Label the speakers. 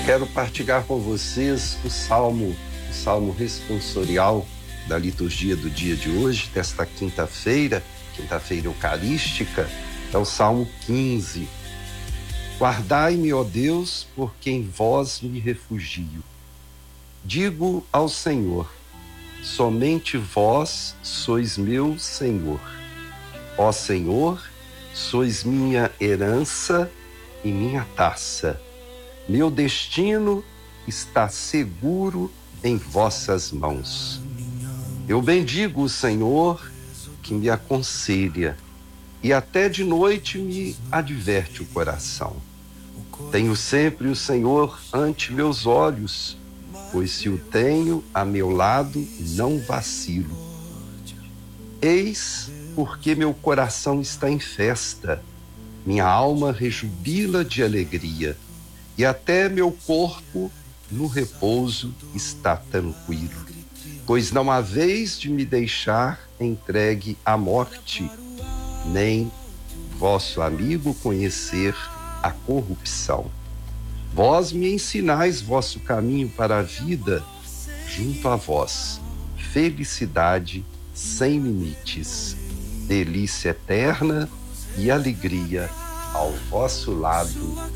Speaker 1: Quero partilhar com vocês o salmo responsorial da liturgia do dia de hoje, desta quinta-feira eucarística, é o Salmo 15. Guardai-me, ó Deus, porque em vós me refugio. Digo ao Senhor, somente vós sois meu Senhor. Ó Senhor, sois minha herança e minha taça. Meu destino está seguro em vossas mãos. Eu bendigo o Senhor que me aconselha e até de noite me adverte o coração. Tenho sempre o Senhor ante meus olhos, pois se o tenho a meu lado, não vacilo. Eis porque meu coração está em festa, minha alma rejubila de alegria, e até meu corpo no repouso está tranquilo. Pois não há vez de me deixar entregue à morte, nem vosso amigo conhecer a corrupção. Vós me ensinais vosso caminho para a vida, junto a vós, felicidade sem limites, delícia eterna e alegria ao vosso lado.